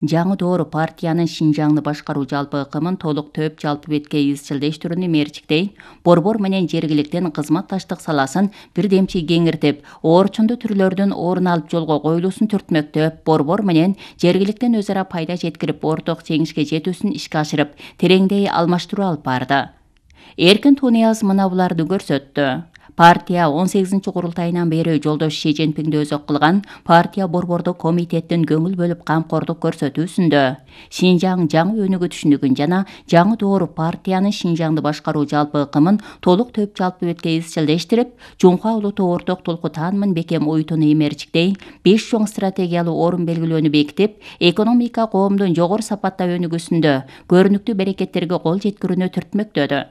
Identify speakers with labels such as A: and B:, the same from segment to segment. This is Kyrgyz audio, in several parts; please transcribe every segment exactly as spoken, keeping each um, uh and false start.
A: Жаңы Doğru партиянын Шинжаңды башкаруу жалпы ыкымын толук төп жалпы бетке изчилдештирүүнү мерчиктейин, борбор менен жергиликтен кызматташтык саласын бирдемчи кеңиртип, оорчундуу түрлөрдүн орун алып жолго коюлуусун түртмөктөп, борбор менен жергиликтен өз ара пайда жеткирип, орток жеңишке жетүүсүн ишке ашырып, тереңдей алмаштыруу алып барды. Эркин Тунияз мына буларды көрсөттү. Партия он сегизинчи курултайынан бери жолдош Ши Цзиньпинди өзөк кылган партия борбордук комитеттин көңүл бөлүп камкордук көрсөтүүсүндө Шинжаң жаңы өнүгүү түшүнүгүн жана жаңы Doğru партиянын Шинжаңды башкаруу жалпы ыкымын толук төп жалпы бетке изчилдештирип, Жумха улуттук орток толку таанымын бекем уютууну имерчиктей, беш чоң стратегиялуу орун белгилөөнү бекитип, экономика коомдун жогору сапатта өнүгүүсүндө көрүнүктүү берекеттерге кол жеткирүүнү түртмөктөдү.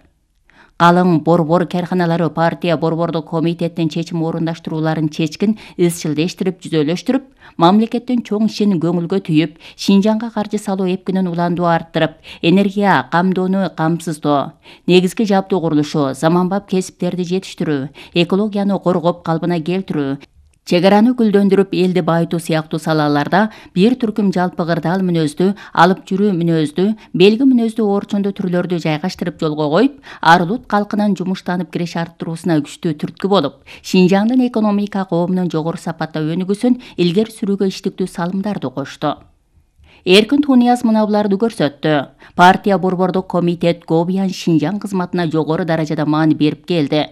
A: Калың борбор карханалары партия борбордук комитеттин чечим орундаштырууларын чечкин изчилдештирип, жүзөлөштүрүп, мамлекеттин чоң ишин көңүлгө түйүп, Шинжаңга каржы салуу эпкинин уландуу арттырып, энергия камдоону камсыздоо, негизги жабдуу курулушу, заманбап кесиптерди жетиштирүү, экологияны коргоп калпына келтирүү, чегараны гүлдөндүрүп, элди байытуу сыяктуу салаларда бир түркүм жалпы кырдаал мүнөздүү, алып жүрүү мүнөздүү, белги мүнөздүү оорчундуу түрлөрдү жайгаштырып жолго коюп, ар улут калкынын жумуштанып киреш арттыруусуна күчтүү түрткү болуп, Шинжаңдын экономика коомдун жогору сапатта өнүгүүсүн илгери сүрүүгө иштиктүү салымдарды кошту. Эркин Тунияз мына буларды көрсөттү. Партия борбордук комитет Гобиян Шинжаң кызматына жогору даражада маани берип келди.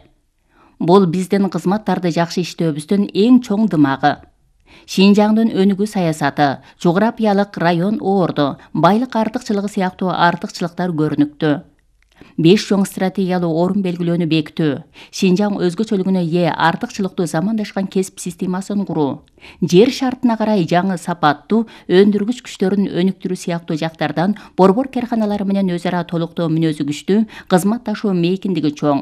A: Бул биздин кызматтарды жакшы иштөөбүздүн эң чоң дымагы. Шинжаңдын өнүгүү саясаты, жографиялык район орду, байлык артыкчылыгы сыяктуу артыкчылыктар көрүнүктүү. Беш чоң стратегиялуу орун белгилөөнү бекитүү, Шинжаң өзгөчөлүгүнө ээ артыкчылыктуу замандашкан кесип системасын куруу, жер шартына карай жаңы сапаттуу өндүргүч күчтөрүн өнүктүрүү сыяктуу жактардан борбор карханалары менен өз ара толуктоо мүнөзү күчтүү, кызматташуу мейкиндиги чоң.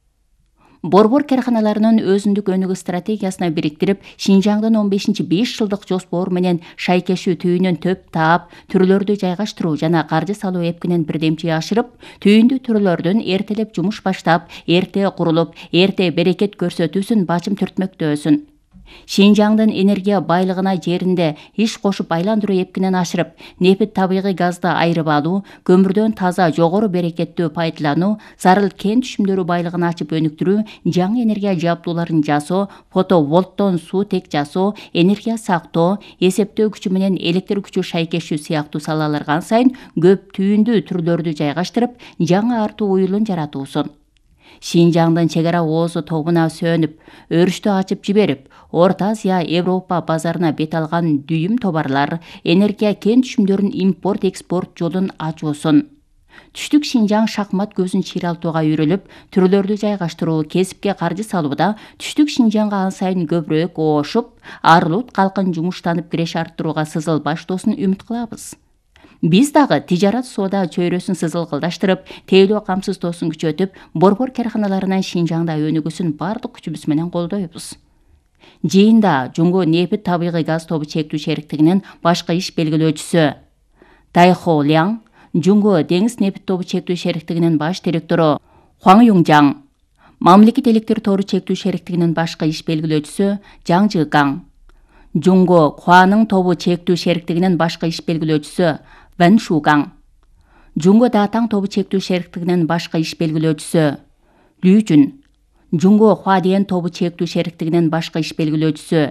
A: Борбор карханаларынын өзүндүк өнүгүү стратегиясына бириктирип, Шинжаңдын он бешинчи беш жылдык жоспор менен шайкешүү түйүнүн төп таап, түрлөрдү жайгаштыруу жана каржы салуу эпкинин бирдемчи ашырып, түйүндүү түрлөрдүн эртелеп жумуш баштап, эрте курулуп, эрте берекет көрсөтүүсүн бачым түртмөктөөсүн. Шинжаңдын энергия байлыгына жеринде иш кошуп айландыруу эпкинин ашырып, нефт табигый газды айырып алуу, көмүрдөн таза жогору берекеттүү пайдалануу, зарыл кен түшүмдөрү байлыгын ачып өнүктүрүү, жаңы энергия жабдууларын жасоо, фотоволттон суутек жасоо, энергия сактоо, эсептөө күчү менен электр күчү шайкешүү сыяктуу салаларга сайын көп түйүндүү түрлөрдү жайгаштырып, жаңы артуу уюлун жаратуусун. Шинжаңдын чегара оозу тобуна сөнүп, өрүштү ачып жиберип, Орто Азия, Европа базарына бет алган дүйүм товарлар, энергия кен түшүмдөрүн импорт-экспорт жолун ачуусун. Түштүк Шинжаң шахмат көзүн чыйралтууга үйрөлүп, түрлөрдү жайгаштыруу, кесипке каржы салууда Түштүк Шинжаңга ан сайын көбүрөөк оошуп, ар улут калкын жумуштанып киреш арттырууга сызыл баштоосун үмүт кылабыз. Биз дагы тижарат соода чөйрөсүн сызылкылдаштырып, тейлөө камсыздоосун күчөтүп, борбор карханаларынын Шинжаңда өнүгүүсүн бардык күчүбүз менен колдойбуз. Жыйында Жумго нефт табигый газ тобу чектүү шериктигинин башкы иш белгилөөчүсү Тайхо Ляң, Жумго деңиз нефт тобу чектүү шериктигинин баш директору Хуаң Юңжаң, Мамлекет электр тору чектүү шериктигинин башкы иш белгилөөчүсү Жаң Жыгаң, Жумго Хуанын тобу чектүү шериктигинин башкы иш белгилөөчүсү Вэн Шугаң, Жумго Датаң тобу чектүү шериктигинин башкы иш белгилөөчүсү Лю Жун, Жумго Хуадиен тобу чектүү шериктигинин башкы иш белгилөөчүсү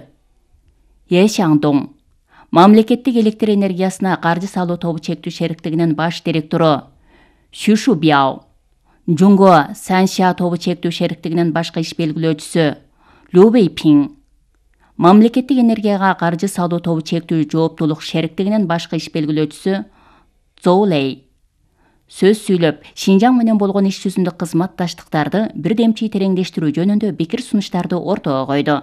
A: Е Шаңдоң, Мамлекеттик электр энергиясына каржы салуу тобу чектүү шериктигинин баш директору Xu Shubyaо, Жумго Санша тобу чектүү шериктигинин башкы иш белгилөөчүсү Лю Вэйпиң, Мамлекеттик энергияга каржы салуу тобу чектүү жооптуулук шериктигинин башкы иш белгилөөчүсү Зоу Лэй сөз сүйлөп, Шинжаң менен болгон иш жүзүндө кызматташтыктарды бирдемчи тереңдештирүү жөнүндө пикир сунуштарды ортого койду.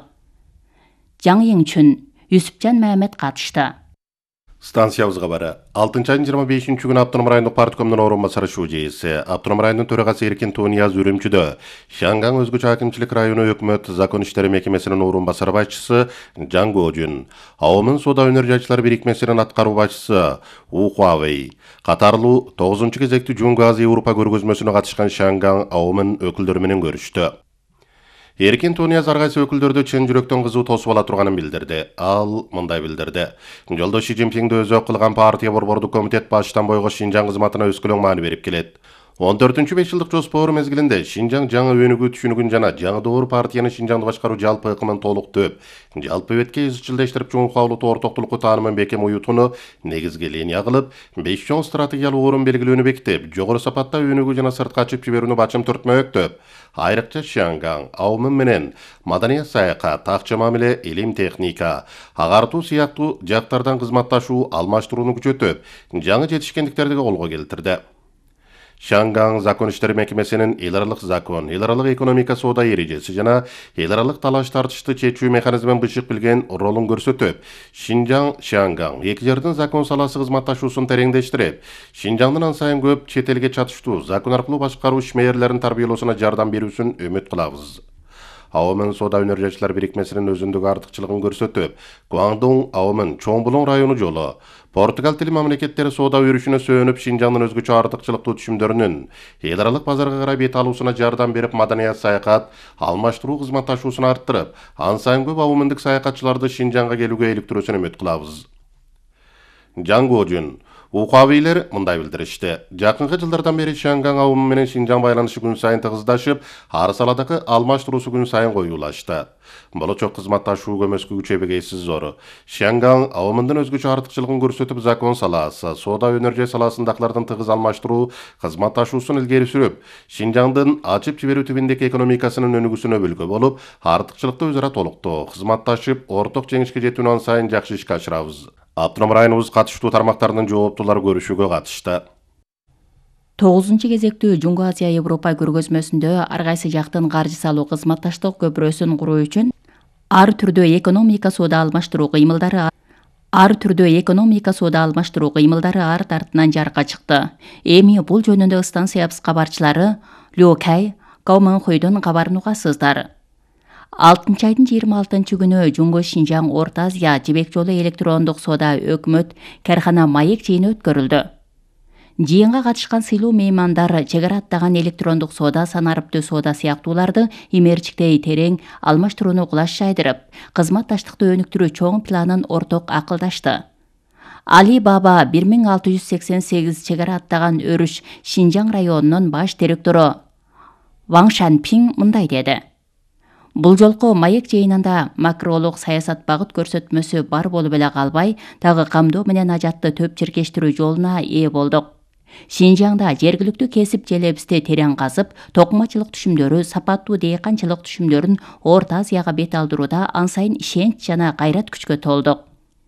A: Жаң Йиңчүн, Юсупжан Мамед катышты.
B: Станциябызга бары алтынчы айдын жыйырма бешинчи күнү автоном райондук парткомдун орун басары Шу Жээси, автоном райондун төрагасы Эркин Тунияз Үрүмчүдө, Шаңгаң өзгөчө акимчилик району өкмөт закон иштери мекемесинин орун басары башчысы Жаң Гожун, Аомун соода өнөр жайчылар бирикмесинин аткаруу башчысы У Хуавей катарлуу тогузунчу кезектүү Жумго Азия Европа көргөзмөсүнө катышкан Шаңгаң Аомун өкүлдөрү менен көрүштү. Эркин Тонияз аргайсы өкүлдөрдү чын жүрөктөн кызуу тосуп ала турганын билдирди. Ал мындай билдирди. Жолдо Ши Цзиньпинди өзү кылган партия борбордук комитет баштан бойго Шинжаң кызматына өскөлөң маани берип келет. он төртүнчү беш жылдык жоспор мезгилинде Шинжаң жаңы өнүгүү түшүнүгүн жана жаңы доор партияны Шинжаңды башкаруу жалпы ыкымын толук төп, жалпы бетке изчилдештирип чоң кабылуу ортоктулукку таанымын бекем уютууну негизги линия кылып, беш чоң стратегиялык орун белгилөөнү бекитип, жогору сапатта өнүгүү жана сыртка ачып жиберүүнү бачым түртмөктөп, айрыкча Шангаң, аумун менен маданият саякат, акча мамиле, илим техника, агартуу сыяктуу жактардан кызматташуу, алмаштырууну күчөтүп, жаңы жетишкендиктерди колго келтирди. Шангаң закон иштери мекемесинин эл аралык закон, эл аралык экономика соода эрежеси жана эл аралык талаш тартышты чечүү механизмин бышык билген ролун көрсөтүп, Шинжаң Шангаң эки жердин закон саласы кызматташуусун тереңдештирип, Шинжаңдын ан сайын көп чет элге чатыштуу закон аркылуу башкаруу ишмерлерин тарбиялоосуна жардам берүүсүн үмүт кылабыз. Аомун соода өнөржөкчүлөр бирикмесинин өзүндүк артыкчылыгын көрсөтүп, Гуандун Аомун Чоң Булуң району жолу, Португал тили мамлекеттери соода өрүшүнө сөөнүп, Шинжаңдын өзгөчө артыкчылыктуу түшүмдөрүнүн эл аралык базарга карай бет алуусуна жардам берип, маданият саякат, алмаштыруу кызматташуусун арттырып, ан сайын көп аомундук саякатчыларды Шинжаңга келүүгө иликтирүүсүн үмүт кылабыз. Жан Гожун Укабилер мындай билдиришти. Жакынкы жылдардан бери Шангаң ауму менен Шинжаң байланышы күн сайын тыгыздашып, ар саладагы алмаштыруусу күн сайын коюулашты. Болочок кызматташуу көмөскө күчөбөгейсиз зор. Шангаң аумундун өзгөчө артыкчылыгын көрсөтүп, закон саласы, соода өнөр жай саласындагылардын тыгыз алмаштыруу кызматташуусун илгери сүрүп, Шинжаңдын ачып жиберүү түбүндөгү экономикасынын өнүгүүсүнө бүлгө болуп, артыкчылыкты өзара толуктоо, кызматташып, орток жеңишке жетүүнү ан сайын жакшы ишке ашырабыз. Автоном районубуз катыштуу тармактардын жооптуулары көрүшүүгө катышты.
A: тогузунчу кезектүү Жуңгу Азия Европа көргөзмөсүндө ар кайсы жактын каржы салуу кызматташтык көпүрөсүн куруу үчүн ар түрдүү экономика соода алмаштыруу кыймылдары ар түрдүү экономика соода алмаштыруу кыймылдары арт артынан жарыкка чыкты. Эми бул жөнүндө станциябыз кабарчылары Лю Кай Кауманхойдон кабарын угасыздар. алтынчы айдын жыйырма алтынчы күнү Жуңгу Шинжаң Орто Азия жибек жолу электрондук соода өкмөт кархана маек жыйыны өткөрүлдү. Жыйынга катышкан сыйлуу меймандар чек ара аттаган электрондук соода, санарыптуу соода сыяктууларды имерчиктей терең алмаштырууну кулаш жайдырып, кызматташтыкты өнүктүрүү чоң планын орток акылдашты. Али Баба бир миң алты жүз сексен сегиз чек ара аттаган өрүш Шинжаң районунун баш директору Ваң Шанпиң мындай деди. Бул жолку маек жыйынында макролук саясат багыт көрсөтмөсү бар болуп эле калбай, дагы камдоо менен ажатты төп чиркештирүү жолуна ээ болдук. Шинжаңда жергиликтүү кесип желебизди терең казып, токумачылык түшүмдөрү, сапаттуу дээканчылык түшүмдөрүн Орто Азияга бет алдырууда ан сайын ишенч жана кайрат күчкө толдук.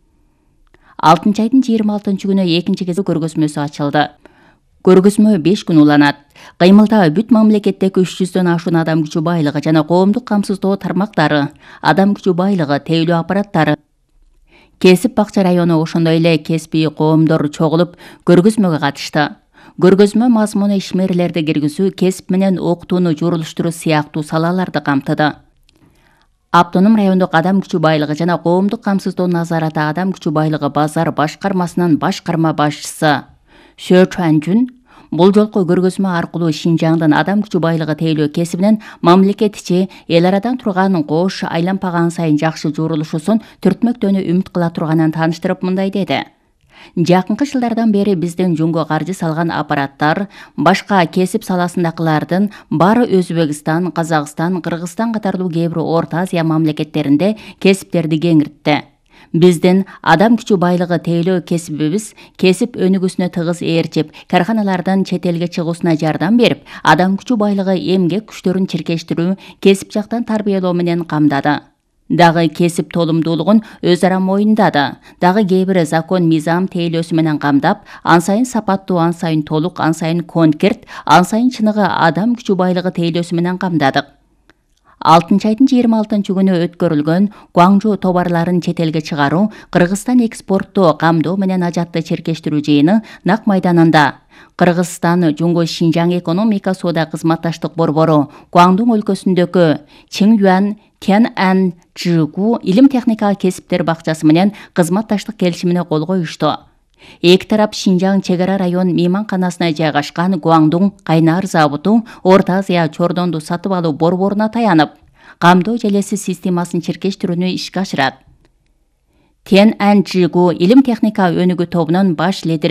A: алтынчы айдын жыйырма алтынчы күнү экинчи кезек көргөзмөсү ачылды. Көргөзмө беш күн уланат. Кыймылда бүт мамлекеттеги үч жүздөн ашуун адам күчү байлыгы жана коомдук камсыздоо тармактары, адам күчү байлыгы, тейлөө аппараттары, кесип бакча району, ошондой эле кеспий коомдор чогулуп көргөзмөгө катышты. Көргөзмө мазмуну ишмерлерди киргизүү, кесип менен окутууну журулуштуруу сыяктуу салаларды камтыды. Автоном райондук адам күчү байлыгы жана коомдук камсыздоо назараты адам күчү байлыгы базар башкармасынын башкарма башчысы Шө Чуанжун бул жолку көргөзмө аркылуу Шинжаңдын адам күчү байлыгы тейлөө кесибинен мамлекет ичи эл арадан турган кош айланпаган сайын жакшы журулушусун түртмөктөөнү үмүт кыла турганын тааныштырып мындай деди. Жакынкы жылдардан бери биздин Жуңго каржы салган аппараттар башка кесип саласындагылардын баары Өзбекстан, Казакстан, Кыргызстан катарлуу кээ бир Орто Азия мамлекеттеринде кесиптерди кеңиртти. Биздин адам күчү байлыгы тейлөө кесибибиз кесип өнүгүүсүнө тыгыз ээрчип, карханалардан чет элге чыгуусуна жардам берип, адам күчү байлыгы эмгек күчтөрүн чиркештирүү, кесип жактан тарбиялоо менен камдады. Дагы кесип толумдуулугун өз ара моюндады. Дагы кээ бир закон мыйзам тейлөөсү менен камдап, ан сайын сапаттуу, ан сайын толук, ан сайын конкрет, ан сайын чыныгы адам күчү байлыгы тейлөөсү менен камдадык. алтынчы айдын жыйырма алтынчы күнү өткөрүлгөн Гуаңжу товарларын чет элге чыгаруу, Кыргызстан экспорттоо, камдоо менен ажатты чиркештирүү жыйыны нак майданында Кыргызстан Жуңгу Шинжаң экономика соода кызматташтык борбору Гуаңдун өлкөсүндөгү Чингюан Тяньань Чжигу илим техника кесиптер бакчасы менен кызматташтык келишимине кол коюшту. Эки тарап Шинжаң чек ара район мейманканасына жайгашкан Гуаңдун кайнар заводу Орто Азия чордонду сатып алуу борборуна таянып, камдоо желеси системасын чиркештирүүнү ишке ашырат. Тен Ан Жигу илим техника өнүгүү тобунун баш лидери